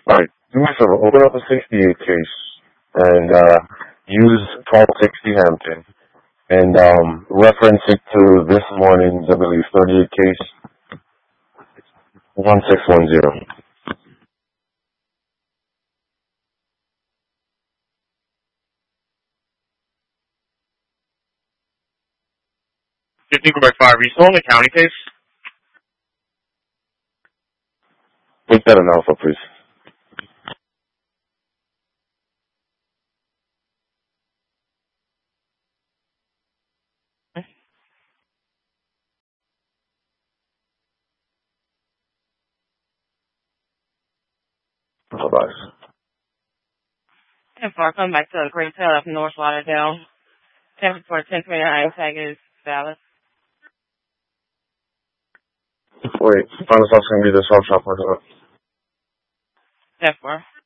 Alright, do me a favor, open up a 68 case and use 1260 Hampton and reference it to this morning's, I believe, 38 case 1610. Fifty by five. Are you still in the county case? Take that in alpha, please. Bye-bye. And for come back to the Great Tail of North Lauderdale. Temperature for 1029 tag is valid. Wait, final stops gonna be the swap shop. 10-4.